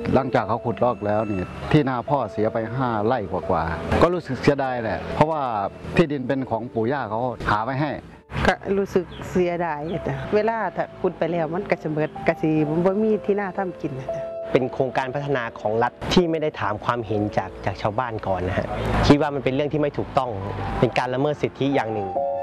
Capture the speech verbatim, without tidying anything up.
หลังจากเขาขุดลอกแล้วนี่ที่นาพ่อเสียไปห้าไร่กว่าๆก็รู้สึกเสียดายแหละเพราะว่าที่ดินเป็นของปู่ย่าเขาหาไว้ให้ก็รู้สึกเสียดายแต่เวลาถ้าขุดไปแล้วมันก็จะเบิดกะสิบ่มีที่นาทำกินนะเป็นโครงการพัฒนาของรัฐที่ไม่ได้ถามความเห็นจากจากชาวบ้านก่อนนะฮะคิดว่ามันเป็นเรื่องที่ไม่ถูกต้องเป็นการละเมิดสิทธิอย่างหนึ่ง